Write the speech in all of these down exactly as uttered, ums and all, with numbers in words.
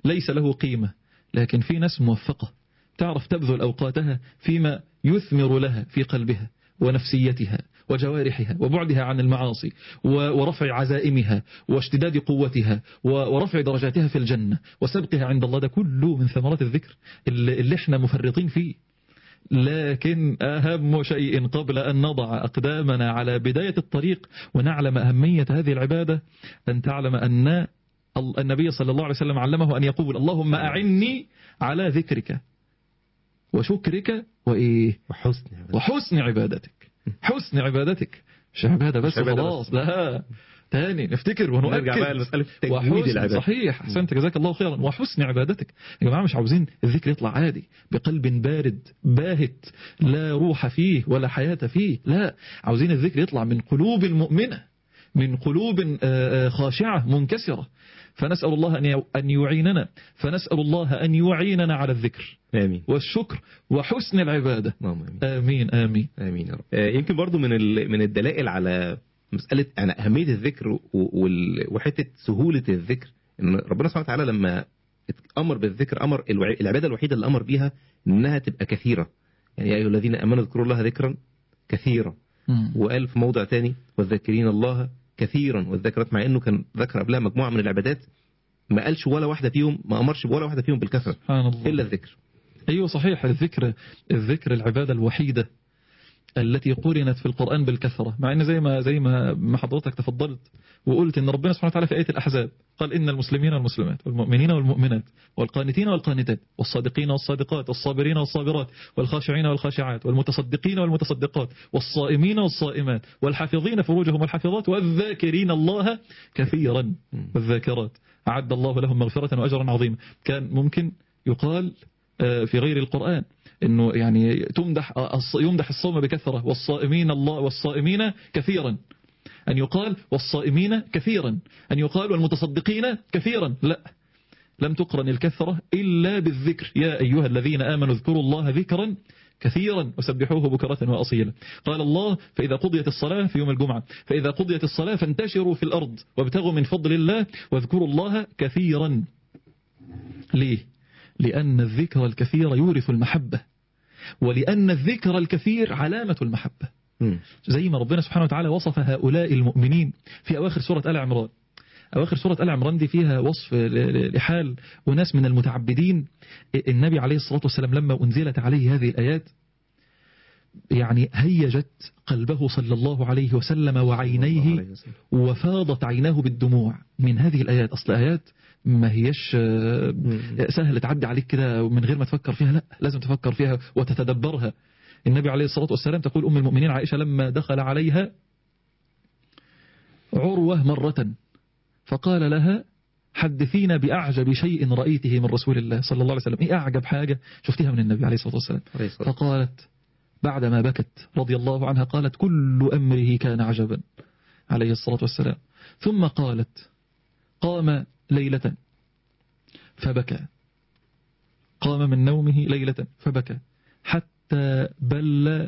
ليس له قيمة، لكن في ناس موفقة تعرف تبذل أوقاتها فيما يثمر لها في قلبها ونفسيتها وجوارحها وبعدها عن المعاصي ورفع عزائمها واشتداد قوتها ورفع درجاتها في الجنة وسبقها عند الله. ده كله من ثمرات الذكر اللي احنا مفرطين فيه. لكن أهم شيء قبل أن نضع أقدامنا على بداية الطريق ونعلم أهمية هذه العبادة أن تعلم أن النبي صلى الله عليه وسلم علمه أن يقول اللهم أعني على ذكرك وشكرك وإيه وحسن عبادتك, وحسن عبادتك. حسن عبادتك مش عبادة بس خلاص، لا تاني نفتكر ونؤكد. نرجع بقى لمسألة تجويد العبادة. صحيح، أحسنت جزاك الله خيرا. وحسن عبادتك يا جماعة، مش عاوزين الذكر يطلع عادي بقلب بارد باهت لا روح فيه ولا حياة فيه، لا، عاوزين الذكر يطلع من قلوب المؤمنة، من قلوب خاشعة منكسرة. فنسأل الله أن يعيننا فنسأل الله أن يعيننا على الذكر آمين والشكر وحسن العبادة. آمين آمين آمين آمين يا رب. يمكن برضو من من الدلائل على مسألة يعني أهمية الذكر وحتة سهولة الذكر، إن ربنا سبحانه وتعالى لما أمر بالذكر أمر العبادة الوحيدة اللي أمر بيها إنها تبقى كثيرة. يعني يا أيها الذين آمنوا اذكروا الله ذكرا كثيرا، وقال في موضع تاني والذاكرين الله كثيرا والذاكرات، مع إنه كان ذكر قبلها مجموعة من العبادات ما قالش ولا واحدة فيهم، ما أمرش بولا واحدة فيهم بالكثرة إلا الذكر. أيوة صحيح، الذكر الذكر العبادة الوحيدة التي قرنت في القرآن بالكثرة، مع ان زي ما زي ما حضرتك تفضلت وقلت ان ربنا سبحانه وتعالى في آية الأحزاب قال إن المسلمين والمسلمات والمؤمنين والمؤمنات والقانتين والقانتات والصادقين والصادقات والصابرين والصابرات والخاشعين والخاشعات والمتصدقين والمتصدقات والصائمين والصائمات والحافظين فروجهم والحافظات والذاكرين الله كثيرا والذاكرات أعد الله لهم مغفرة وأجرا عظيما. كان ممكن يقال في غير القرآن انه يعني تمدح يمدح الصوم بكثرة والصائمين الله والصائمين كثيرا، ان يقال والصائمين كثيرا، ان يقال والمتصدقين كثيرا. لا، لم تقرن الكثرة إلا بالذكر. يا أيها الذين آمنوا اذكروا الله ذكرا كثيرا وسبحوه بكرة وأصيلا. قال الله فإذا قضيت الصلاة في يوم الجمعة فإذا قضيت الصلاة فانتشروا في الأرض وابتغوا من فضل الله واذكروا الله كثيرا. ليه؟ لأن الذكر الكثير يورث المحبة، ولأن الذكر الكثير علامة المحبة. زي ما ربنا سبحانه وتعالى وصف هؤلاء المؤمنين في أواخر سورة آل عمران. أواخر سورة آل عمران دي فيها وصف لحال وناس من المتعبدين. النبي عليه الصلاة والسلام لما أنزلت عليه هذه الآيات يعني هيجت قلبه صلى الله عليه وسلم وعينيه، وفاضت عيناه بالدموع من هذه الآيات. أصل آيات ما هيش سهل تعدي عليك كده من غير ما تفكر فيها، لا، لازم تفكر فيها وتتدبرها. النبي عليه الصلاة والسلام تقول أم المؤمنين عائشة لما دخل عليها عروة مرة فقال لها حدثينا بأعجب شيء رأيته من رسول الله صلى الله عليه وسلم. إيه أعجب حاجة شفتها من النبي عليه الصلاة والسلام؟ فقالت بعدما بكت رضي الله عنها قالت كل أمره كان عجبا عليه الصلاة والسلام. ثم قالت قام ليلة فبكى، قام من نومه ليلة فبكى حتى بل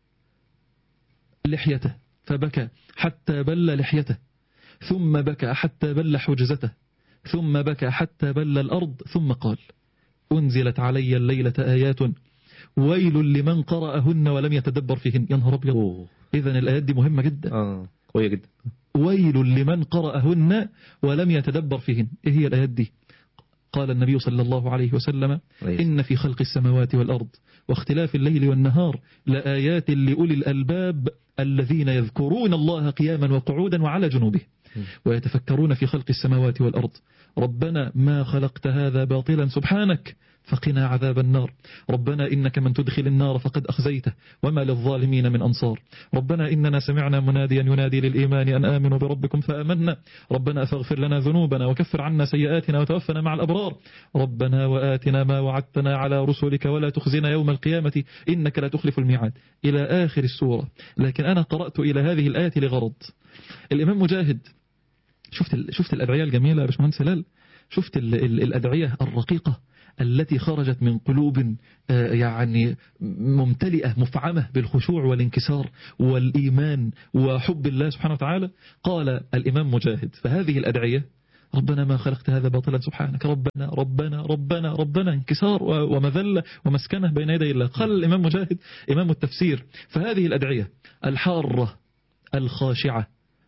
لحيته، فبكى حتى بل لحيته، ثم بكى حتى بل حجزته، ثم بكى حتى بل الأرض، ثم قال أنزلت علي الليلة آيات ويل لمن قرأهن ولم يتدبر فيهن. يا نهار أبيض، إذن الآيات دي مهمة جدا، آه قوية جدا. ويل لمن قرأهن ولم يتدبر فيهن. إيه هي الآيات دي؟ قال النبي صلى الله عليه وسلم إن في خلق السماوات والأرض واختلاف الليل والنهار لآيات لأولي الألباب الذين يذكرون الله قياما وقعودا وعلى جنوبهم ويتفكرون في خلق السماوات والأرض ربنا ما خلقت هذا باطلا سبحانك فقنا عذاب النار، ربنا إنك من تدخل النار فقد أخزيته وما للظالمين من أنصار، ربنا إننا سمعنا مناديا ينادي للإيمان أن آمنوا بربكم فآمنا، ربنا فاغفر لنا ذنوبنا وكفر عنا سيئاتنا وتوفنا مع الأبرار، ربنا وآتنا ما وعدتنا على رسلك ولا تخزنا يوم القيامة إنك لا تخلف الميعاد، إلى آخر السورة. لكن أنا قرأت إلى هذه الآية لغرض. الإمام مجاهد، شفت شفت الأدعية الجميلة يا باشمهندس هلال، شفت ال ال الأدعية الرقيقة التي خرجت من قلوب يعني ممتلئة مفعمة بالخشوع والانكسار والإيمان وحب الله سبحانه وتعالى. قال الإمام مجاهد فهذه الأدعية ربنا ما خلقت هذا باطلا سبحانك، ربنا ربنا ربنا ربنا، انكسار ومذلة ومسكنة بين يدي الله. قال الإمام مجاهد إمام التفسير: فهذه الأدعية الحارة الخاشعة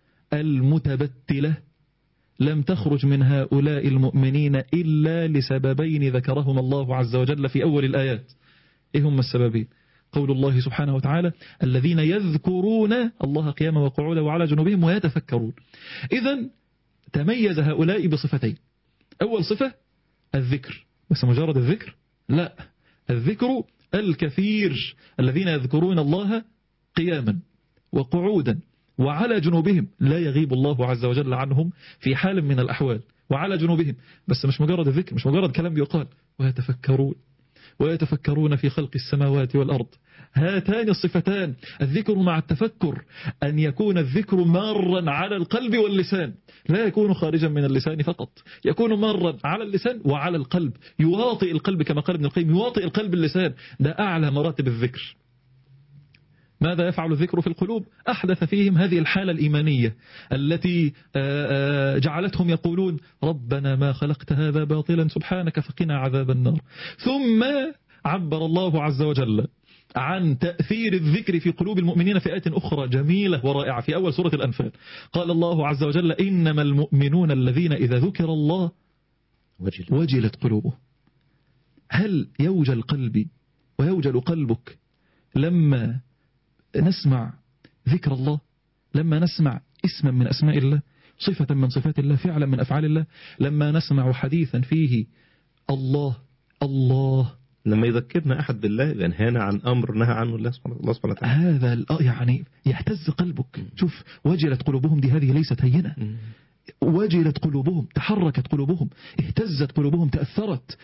المتبتلة لم تخرج من هؤلاء المؤمنين إلا لسببين ذكرهما الله عز وجل في أول الآيات. إيه هم السببين؟ قول الله سبحانه وتعالى: الذين يذكرون الله قياما وقعودا وعلى جنوبهم ويتفكرون. إذن تميز هؤلاء بصفتين. أول صفة الذكر، بس مجرد الذكر؟ لا، الذكر الكثير، الذين يذكرون الله قياما وقعودا وعلى جنوبهم، لا يغيب الله عز وجل عنهم في حال من الأحوال، وعلى جنوبهم. بس مش مجرد الذكر، مش مجرد كلام يقال، ويتفكرون ويتفكرون في خلق السماوات والأرض. هاتان الصفتان، الذكر مع التفكر، أن يكون الذكر مارا على القلب واللسان، لا يكون خارجا من اللسان فقط، يكون مارا على اللسان وعلى القلب، يواطئ القلب كما قال ابن القيم، يواطئ القلب اللسان. ده أعلى مراتب الذكر. ماذا يفعل الذكر في القلوب؟ أحدث فيهم هذه الحالة الإيمانية التي جعلتهم يقولون: ربنا ما خلقت هذا باطلا سبحانك فقنا عذاب النار. ثم عبر الله عز وجل عن تأثير الذكر في قلوب المؤمنين في آيات أخرى جميلة ورائعة في أول سورة الأنفال. قال الله عز وجل: إنما المؤمنون الذين إذا ذكر الله وجلت قلوبهم. هل يوجل قلبي ويوجل قلبك لما نسمع ذكر الله، لما نسمع اسما من أسماء الله، صفة من صفات الله، فعلا من أفعال الله، لما نسمع حديثا فيه الله الله، لما يذكرنا أحد بالله ينهانا عن أمر نهى عنه الله سبحانه وتعالى، هذا يعني يهتز قلبك. شوف، وجلت قلوبهم، دي هذه ليست هينة. وجلت قلوبهم، تحركت قلوبهم، اهتزت قلوبهم، تأثرت،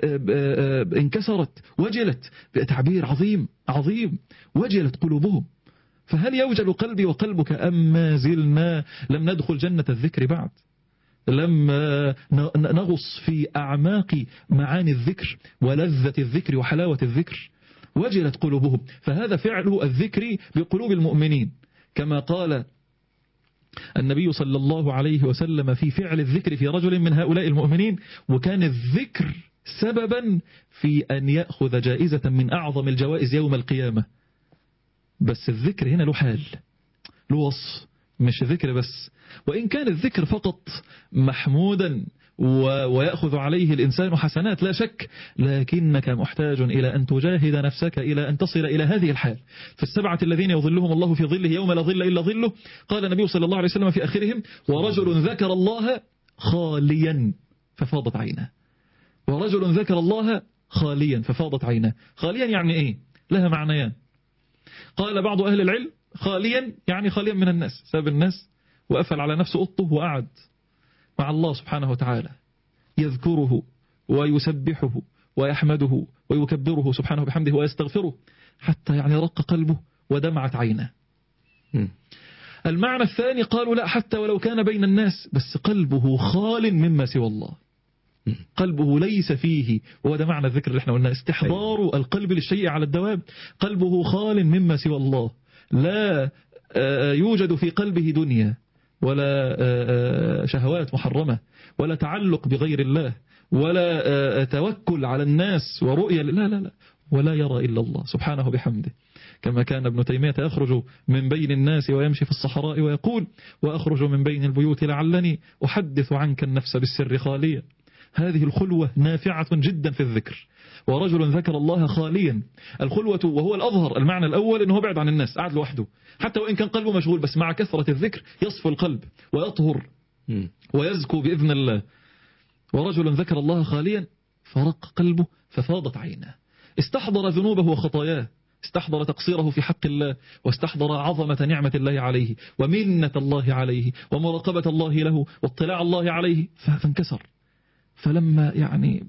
انكسرت، وجلت، تعبير عظيم عظيم، وجلت قلوبهم. فهل يوجل قلبي وقلبك أم ما زلنا لم ندخل جنة الذكر بعد؟ لم نغص في أعماق معاني الذكر ولذة الذكر وحلاوة الذكر. وجلت قلوبهم، فهذا فعل الذكر بقلوب المؤمنين، كما قال النبي صلى الله عليه وسلم في فعل الذكر في رجل من هؤلاء المؤمنين: وكان الذكر سببا في أن يأخذ جائزة من أعظم الجوائز يوم القيامة. بس الذكر هنا له حال، له وصف، مش ذكر بس. وإن كان الذكر فقط محمودا ويأخذ عليه الإنسان حسنات لا شك، لكنك محتاج إلى أن تجاهد نفسك إلى أن تصل إلى هذه الحال. في السبعة الذين يظلهم الله في ظله يوم لا ظل إلا ظله، قال النبي صلى الله عليه وسلم في آخرهم: ورجل ذكر الله خاليا ففاضت عينه. ورجل ذكر الله خاليا ففاضت عينه. خاليا يعني إيه؟ لها معنيان. قال بعض أهل العلم: خاليا يعني خاليا من الناس، ساب الناس وقفل على نفسه أطه وقعد مع الله سبحانه وتعالى، يذكره ويسبحه ويحمده ويكبره سبحانه بحمده ويستغفره، حتى يعني رق قلبه ودمعت عينه. المعنى الثاني قالوا: لا، حتى ولو كان بين الناس بس قلبه خال مما سوى الله، قلبه ليس فيه. وهذا معنى الذكر اللي احنا قلنا، استحضار القلب للشيء على الدوام، قلبه خال مما سوى الله، لا يوجد في قلبه دنيا ولا شهوات محرمة ولا تعلق بغير الله ولا توكل على الناس ورؤية، لا لا لا، ولا يرى إلا الله سبحانه بحمده. كما كان ابن تيمية يخرج من بين الناس ويمشي في الصحراء ويقول: وأخرج من بين البيوت لعلني أحدث عنك النفس بالسر خاليا. هذه الخلوة نافعة جدا في الذكر. ورجل ذكر الله خاليا، الخلوة وهو الأظهر، المعنى الأول أنه بعد عن الناس، قاعد لوحده، حتى وإن كان قلبه مشغول، بس مع كثرة الذكر يصفو القلب ويطهر ويزكو بإذن الله. ورجل ذكر الله خاليا فرق قلبه ففاضت عينه، استحضر ذنوبه وخطاياه، استحضر تقصيره في حق الله، واستحضر عظمة نعمة الله عليه ومنة الله عليه ومراقبة الله له واطلاع الله عليه، فانكسر. فلما يعني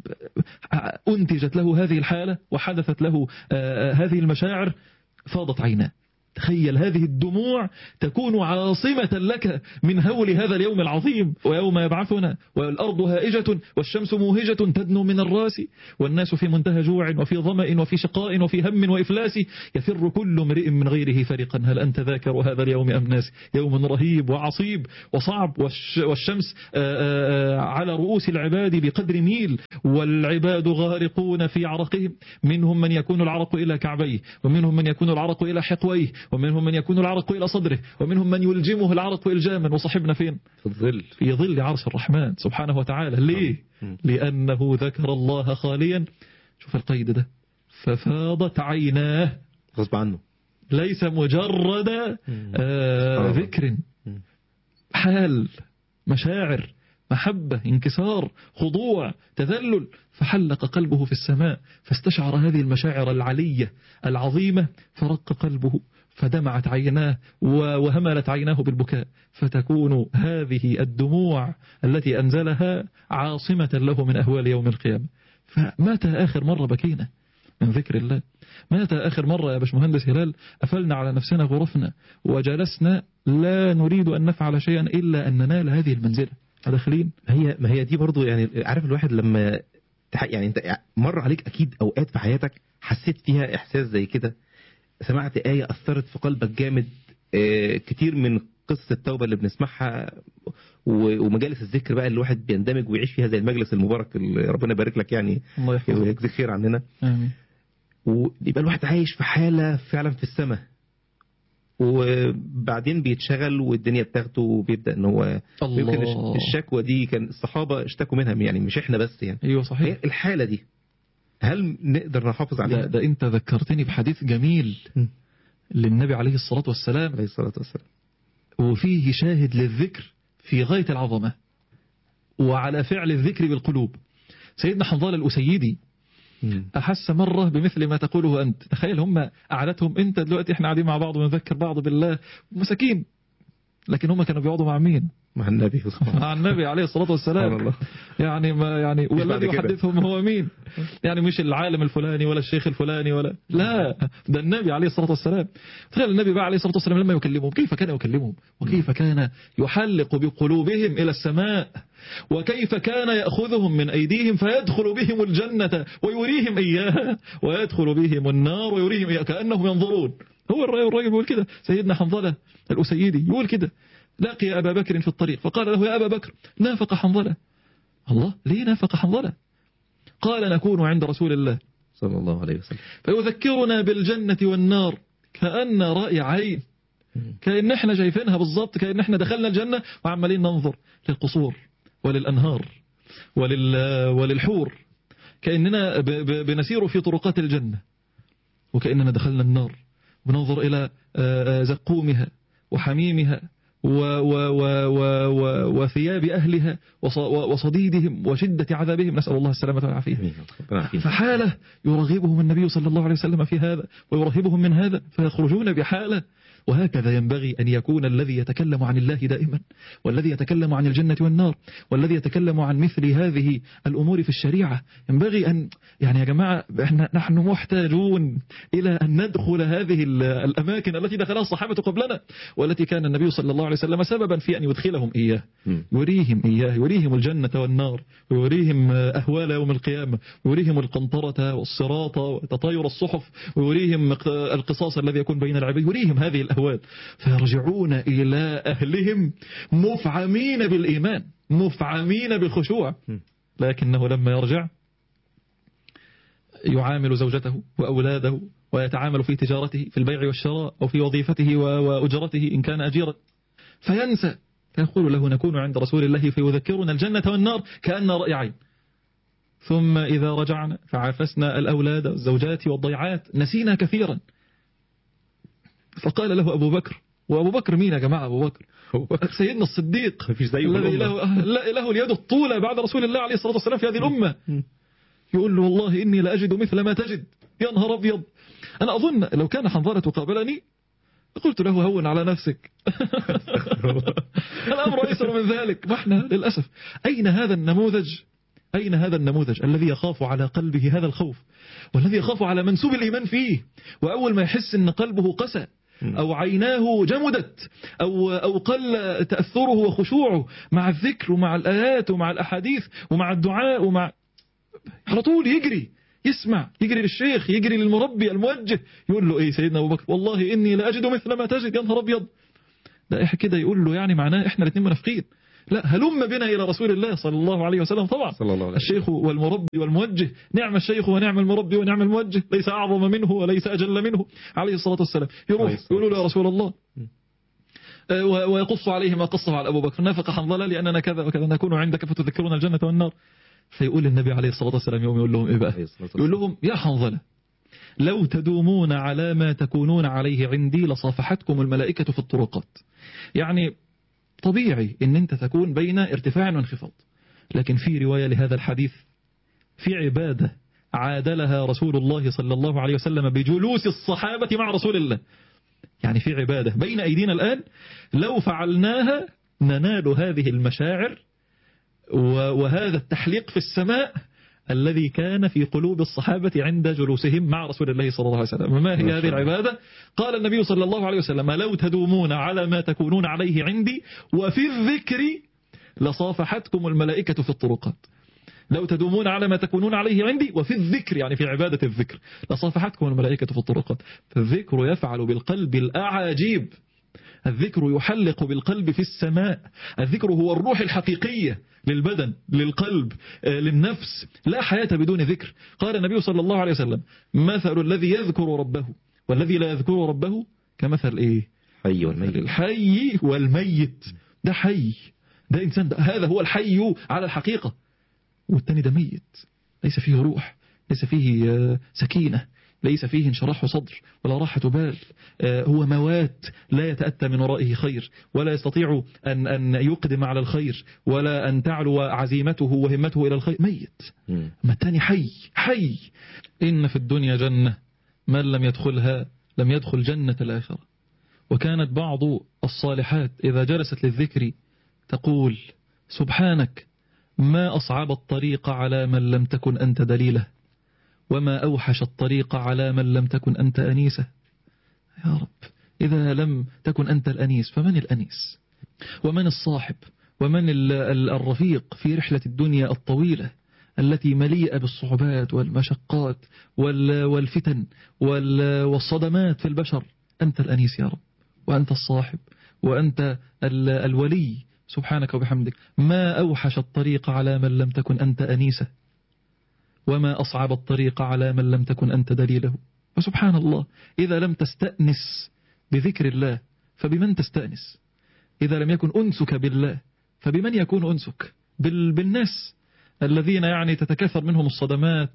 أنتجت له هذه الحالة وحدثت له هذه المشاعر فاضت عيناه، تخيل هذه الدموع تكون عاصمة لك من هول هذا اليوم العظيم، ويوم يبعثنا والأرض هائجة والشمس موهجة تدنو من الراس والناس في منتهى جوع وفي ظمأ وفي شقاء وفي هم وإفلاس يفر كل امرئ من غيره فرقا هل أنت ذاكر هذا اليوم أم ناس. يوم رهيب وعصيب وصعب، والشمس على رؤوس العباد بقدر ميل، والعباد غارقون في عرقهم، منهم من يكون العرق إلى كعبيه، ومنهم من يكون العرق إلى حقويه، ومنهم من يكون العرق إلى صدره، ومنهم من يلجمه العرق إلجاما. وصاحبنا فين؟ في الظل، في ظل عرش الرحمن سبحانه وتعالى. ليه؟ لأنه ذكر الله خاليا. شوف القيد ده، ففاضت عيناه غصب عنه، ليس مجرد آه ذكر، حال، مشاعر، محبة، انكسار، خضوع، تذلل. فحلق قلبه في السماء فاستشعر هذه المشاعر العلية العظيمة، فرق قلبه فدمعت عيناه وهملت عيناه بالبكاء، فتكون هذه الدموع التي أنزلها عاصمة له من أهوال يوم القيامة. فمتى آخر مرة بكينا من ذكر الله؟ متى آخر مرة يا باشمهندس هلال قفلنا على نفسنا غرفنا وجلسنا لا نريد أن نفعل شيئا إلا أن ننال هذه المنزلة داخلين؟ هي ما هي دي برضو، يعني عارف الواحد لما يعني انت مر عليك اكيد اوقات في حياتك حسيت فيها احساس زي كده، سمعت آية أثرت في قلبك جامد. اه كتير من قصة التوبة اللي بنسمعها ومجالس الذكر بقى اللي الواحد بيندمج ويعيش فيها زي المجلس المبارك اللي ربنا يبارك لك يعني ويجزيك خير عننا. آمين. ويبقى الواحد عايش في حالة فعلا في السماء، وبعدين بيتشغل والدنيا بتاخده وبيبدأ ان هو يمكن الشكوى دي كان الصحابة اشتكوا منها، يعني مش احنا بس يعني. ايوه صحيح. الحالة دي هل نقدر نحافظ عليها؟ ده, ده انت ذكرتني بحديث جميل م. للنبي عليه الصلاة والسلام عليه الصلاة والسلام، وفيه شاهد للذكر في غاية العظمة وعلى فعل الذكر بالقلوب. سيدنا حنظلة الأسيدي أحس مرة بمثل ما تقوله أنت. تخيل هم قعدتهم، أنت دلوقتي إحنا قاعدين مع بعض ونذكر بعض بالله مساكين، لكن هم كانوا بيقعدوا مع مين؟ مع النبي مع النبي عليه الصلاة والسلام. يعني ما يعني والذي يحدثهم هو مين؟ يعني مش العالم الفلاني ولا الشيخ الفلاني ولا لا، ده النبي عليه الصلاة والسلام. تخيل النبي بقى عليه الصلاة والسلام لما يكلمهم كيف كان يكلمهم، وكيف كان يحلق بقلوبهم إلى السماء، وكيف كان يأخذهم من أيديهم فيدخل بهم الجنة ويريهم إياها، ويدخل بهم النار ويريهم إياها كأنهم ينظرون. هو الرجل يقول كده، سيدنا حنظلة الأسيدي يقول كده، لقي أبا بكر في الطريق فقال له يا أبا بكر نافق حنظلة. الله، ليه نافق حنظلة؟ قال نكون عند رسول الله صلى الله عليه وسلم فيذكرنا بالجنة والنار كأن رأي عين، كأن احنا شايفينها بالضبط، كأن احنا دخلنا الجنة وعمالين ننظر للقصور وللأنهار ولل وللحور، كأننا بنسير في طرقات الجنة، وكأننا دخلنا النار وننظر إلى زقومها وحميمها و و و و و وثياب أهلها وصديدهم وشدة عذابهم، نسأل الله السلامة والعافية. فحالة يرغبهم النبي صلى الله عليه وسلم في هذا ويرهبهم من هذا فيخرجون بحالة. وهكذا ينبغي أن يكون الذي يتكلم عن الله دائما، والذي يتكلم عن الجنة والنار، والذي يتكلم عن مثل هذه الأمور في الشريعة. ينبغي أن يعني يا جماعة احنا نحن محتاجون إلى أن ندخل هذه الأماكن التي دخلها الصحابة قبلنا، والتي كان النبي صلى الله عليه وسلم سببا في أن يدخلهم إياه، يريهم إياه، يريهم الجنة والنار، ويريهم أهوال يوم القيامة، ويريهم القنطرة والصراط وتطاير الصحف، ويريهم القصاص الذي يكون بين العباد، يريهم هذه الأهوال، فيرجعون إلى أهلهم مفعمين بالإيمان، مفعمين بالخشوع. لكنه لما يرجع يعامل زوجته وأولاده ويتعامل في تجارته في البيع والشراء أو في وظيفته وأجرته إن كان أجيرا، فينسى، فيقول له نكون عند رسول الله فيذكرنا الجنة والنار كأن رأي عين. ثم إذا رجعنا فعافسنا الأولاد والزوجات والضيعات، نسينا كثيرا. فقال له أبو بكر، وأبو بكر مين يا جماعة؟ أبو بكر سيدنا الصديق الذي له, له اليد الطولة بعد رسول الله عليه الصلاة والسلام في هذه الأمة. يقول له والله إني لأجد مثل ما تجد. يا نهار أبيض، أنا أظن لو كان حنظلة قابلني قلت له هون على نفسك. الأمر أيسر من ذلك. ما احنا للأسف أين هذا النموذج؟ أين هذا النموذج الذي يخاف على قلبه هذا الخوف، والذي يخاف على منسوب الإيمان فيه، وأول ما يحس أن قلبه قسى أو عيناه جمدت أو, أو قل تأثره وخشوعه مع الذكر ومع الآيات ومع الأحاديث ومع الدعاء ومع على طول يجري يسمع، يجري للشيخ، يجري للمربي الموجه، يقول له إيه سيدنا أبو بكر والله إني لا أجد مثل ما تجد يا نهار أبيض. لا إيه كده يقول له يعني معناه إحنا الاثنين منافقين. لا هلم بنا إلى رسول الله صلى الله عليه وسلم. طبعا صلى الله عليه وسلم. الشيخ والمربي والموجه، نعم الشيخ ونعم المربي ونعم الموجه، ليس أعظم منه وليس أجل منه عليه الصلاة والسلام. يروح يقولوا له يا رسول الله، ويقص عليه ما قصه على أبو بكر، نافق حنظلة لأننا كذا وكذا نكون عندك فتذكرنا الجنة والنار. فيقول النبي عليه الصلاة والسلام يوم يقول لهم إيه بقى؟ يقول لهم يا حنظلة لو تدومون على ما تكونون عليه عندي لصافحتكم الملائكة في الطرقات. يعني طبيعي ان انت تكون بين ارتفاع وانخفاض، لكن في رواية لهذا الحديث في عبادة عادلها رسول الله صلى الله عليه وسلم بجلوس الصحابة مع رسول الله. يعني في عبادة بين أيدينا الآن لو فعلناها ننال هذه المشاعر وهذا التحليق في السماء الذي كان في قلوب الصحابة عند جلوسهم مع رسول الله صلى الله عليه وسلم. ما هي هذه العبادة؟ قال النبي صلى الله عليه وسلم لو تدومون على ما تكونون عليه عندي وفي الذكر لصافحتكم الملائكة في الطرقات. لو تدومون على ما تكونون عليه عندي وفي الذكر، يعني في عبادة الذكر، لصافحتكم الملائكة في الطرقات. فالذكر يفعل بالقلب الأعاجيب، الذكر يحلق بالقلب في السماء، الذكر هو الروح الحقيقية للبدن للقلب للنفس. لا حياة بدون ذكر. قال النبي صلى الله عليه وسلم مثل الذي يذكر ربه والذي لا يذكر ربه كمثل ايه؟ حي والميت. الحي والميت. ده حي، ده إنسان، ده هذا هو الحي على الحقيقة، والتاني ده ميت، ليس فيه روح، ليس فيه سكينة، ليس فيه انشراح صدر ولا راحة بال. هو موات لا يتأتى من ورائه خير، ولا يستطيع أن أن يقدم على الخير، ولا أن تعلو عزيمته وهمته إلى الخير. ميت. ما الثاني حي. حي. إن في الدنيا جنة من لم يدخلها لم يدخل جنة الآخرة. وكانت بعض الصالحات إذا جلست للذكر تقول سبحانك ما أصعب الطريق على من لم تكن أنت دليله، وما أوحش الطريق على من لم تكن أنت أنيسه. يا رب إذا لم تكن أنت الأنيس فمن الأنيس؟ ومن الصاحب؟ ومن الرفيق في رحلة الدنيا الطويلة التي مليئة بالصعوبات والمشقات والفتن والصدمات في البشر؟ أنت الأنيس يا رب، وأنت الصاحب، وأنت الولي سبحانك وبحمدك. ما أوحش الطريق على من لم تكن أنت أنيسه، وما أصعب الطريق على من لم تكن أنت دليله. وسبحان الله إذا لم تستأنس بذكر الله فبمن تستأنس؟ إذا لم يكن أنسك بالله فبمن يكون أنسك؟ بالناس الذين يعني تتكاثر منهم الصدمات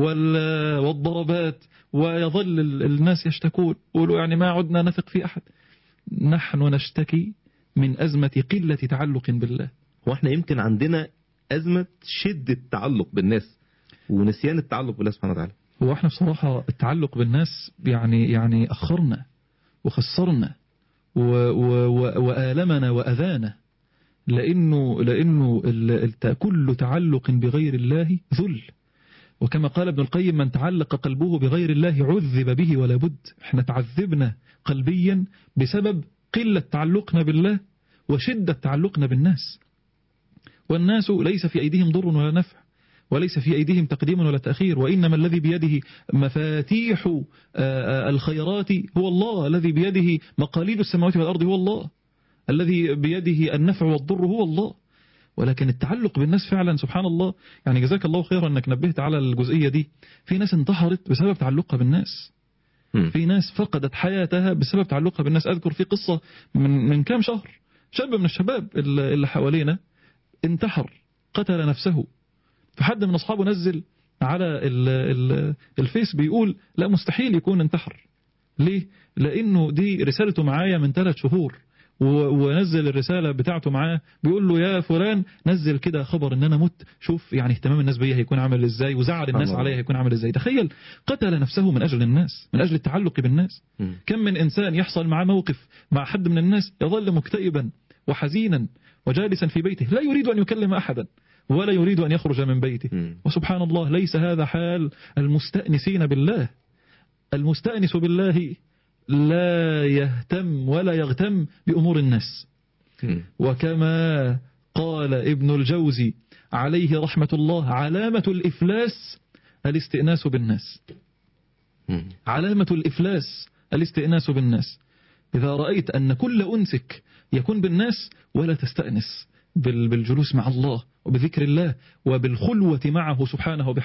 والضربات، ويظل الناس يشتكون يقولوا يعني ما عدنا نثق في أحد. نحن نشتكي من أزمة قلة تعلق بالله. وإحنا يمكن عندنا أزمة شدة تعلق بالناس ونسيان التعلق بالله سبحانه وتعالى. هو احنا بصراحة التعلق بالناس يعني يعني أخرنا وخسرنا وآلمنا وأذانا، لأنه لأنه كل تعلق بغير الله ذل. وكما قال ابن القيم من تعلق قلبه بغير الله عذب به ولا بد. احنا تعذبنا قلبيا بسبب قلة تعلقنا بالله وشدة تعلقنا بالناس. والناس ليس في أيديهم ضر ولا نفع، وليس في أيديهم تقديم ولا تأخير، وإنما الذي بيده مفاتيح الخيرات هو الله، الذي بيده مقاليد السماوات والأرض هو الله، الذي بيده النفع والضر هو الله. ولكن التعلق بالناس فعلا سبحان الله، يعني جزاك الله خيرا أنك نبهت على الجزئية دي. في ناس انتحرت بسبب تعلقها بالناس، في ناس فقدت حياتها بسبب تعلقها بالناس. أذكر في قصة من, من كام شهر، شاب من الشباب اللي حوالينا انتحر، قتل نفسه. فحد من أصحابه نزل على ال ال الفيس بيقول لا مستحيل يكون انتحر. ليه؟ لأنه دي رسالته معايا من ثلاث شهور، ونزل الرسالة بتاعته معاه بيقول له يا فلان نزل كده خبر ان انا مت، شوف يعني اهتمام الناس بيا هيكون عامل ازاي، وزعل الناس عليا هيكون عامل ازاي. تخيل قتل نفسه من اجل الناس، من اجل التعلق بالناس. م. كم من انسان يحصل معاه موقف مع حد من الناس يظل مكتئبا وحزينا وجالسا في بيته لا يريد ان يكلم احدا ولا يريد ان يخرج من بيته. م. وسبحان الله ليس هذا حال المستأنسين بالله. المستأنس بالله لا يهتم ولا يغتم بأمور الناس. وكما قال ابن الجوزي عليه رحمة الله: علامة الإفلاس الاستئناس بالناس. علامة الإفلاس الاستئناس بالناس. إذا رأيت أن كل أنسك يكون بالناس ولا تستأنس بالجلوس مع الله وبذكر الله وبالخلوة معه سبحانه وبحمده